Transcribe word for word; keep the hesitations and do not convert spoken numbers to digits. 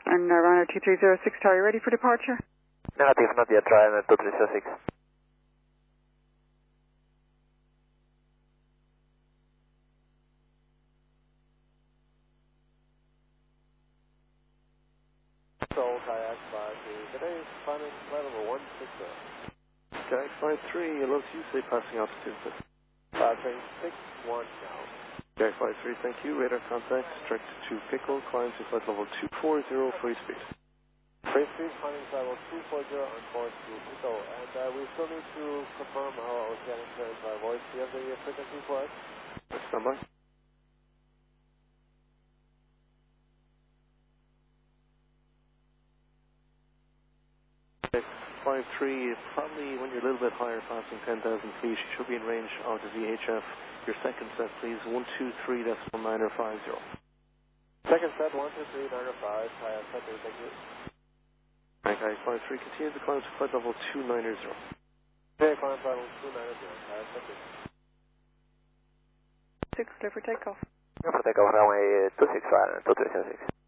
And uh, runner two three zero six, are you ready for departure? Negative, not yet, runner two three zero six. Control, kayak five three, today's final flight level one six zero. Kayak five three, hello Tuesday, passing altitude. five three six one now. Kayak five three, thank you, radar contact, directed to Pickle, climb to flight level two four zero, free speed. Free speed, climbing flight level two four zero on course to Pickle, and uh, we still need to confirm our oceanic clearance by voice. Do you have the uh, frequency for us? Stand by. five three, probably when you're a little bit higher, passing ten thousand feet, you should be in range of the V H F. Your second set, please, one two three decimal nine or five zero. Second set, one two three nine or five, kayak five three, thank you. Kayak five three, continue to climb to flight level two nine zero. Okay, climb flight level two nine zero, kayak five three. Six, clear for takeoff. Clear for takeoff, runway two six five, two three zero six.